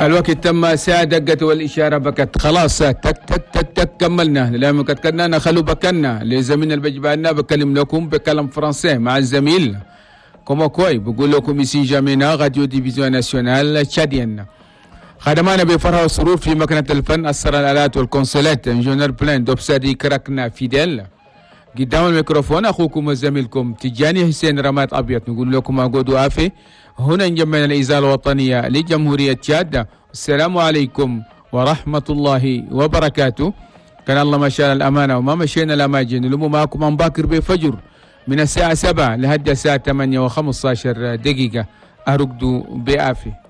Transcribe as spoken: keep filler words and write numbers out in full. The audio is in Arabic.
الوقت تم ساعة دقت والإشارة بكت خلاص تك تك تك تك كملنا لما كنا نخلو بكنا لزميلنا البجبانا بكلم لكم بكلام فرنسي مع الزميل كومو كوي بقول لكم يسي جامينا راديو ديفيزيون ناسيونال تشاديان خدمانا بفرح وسرور في مكنة الفن أسر الآلات والكونسولات جونر بلان دوبسادي كراكنا فيديل قدام الميكروفون أخوكم وزميلكم تجاني حسين رمات أبيض نقول لكم أقود وافي هنا نجمعنا الإذاعة الوطنية لجمهورية تشاد. السلام عليكم ورحمة الله وبركاته. كان الله ما شاء الأمانة وما مشينا الأماجن لمو معكم من باكر بفجر من الساعة سبعة لحد الساعة ثمانية وخمسة عشر دقيقة أرقدوا بآفي.